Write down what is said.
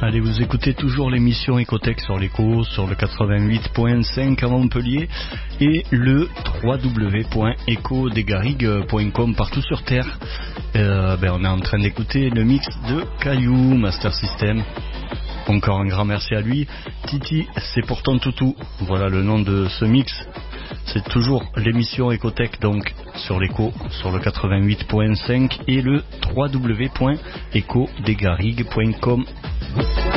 Allez, vous écoutez toujours l'émission Ecotech sur l'Eco, sur le 88.5 à Montpellier et le www.ecodesgarrigues.com partout sur Terre. On est en train d'écouter le mix de Caillou, Master System. Encore un grand merci à lui. Titi, c'est pour ton toutou. Voilà le nom de ce mix. C'est toujours l'émission Ecotech, donc sur l'Eco, sur le 88.5 et le www.ecodesgarrigues.com.